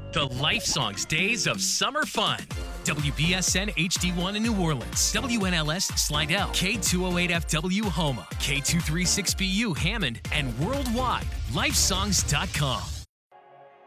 The Life Songs Days of Summer Fun. WBSN HD1 in New Orleans, WNLS Slidell, K208FW Houma, K236BU Hammond, and worldwide, lifesongs.com.